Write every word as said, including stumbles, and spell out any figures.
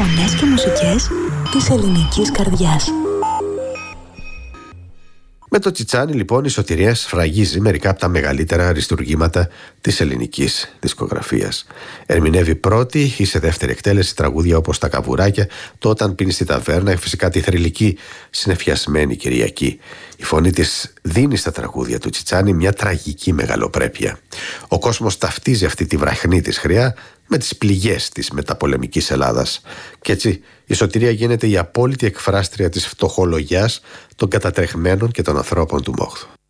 φωνές και μουσικές της ελληνικής καρδιάς. Με το Τσιτσάνι λοιπόν η Σωτηρία σφραγίζει μερικά από τα μεγαλύτερα αριστουργήματα της ελληνικής δισκογραφίας. Ερμηνεύει πρώτη ή σε δεύτερη εκτέλεση τραγούδια όπως τα Καβουράκια, το Όταν πίνει στη ταβέρνα, φυσικά τη θρυλική Συνεφιασμένη Κυριακή. Η φωνή της δίνει στα τραγούδια του Τσιτσάνι μια τραγική μεγαλοπρέπεια. Ο κόσμος ταυτίζει αυτή τη βραχνή της χρειά με τις πληγές της μεταπολεμικής Ελλάδας. Κι έτσι η Σωτηρία γίνεται η απόλυτη εκφράστρια της φτωχολογιάς των κατατρεχμένων και των ανθρώπων του Μόχθου.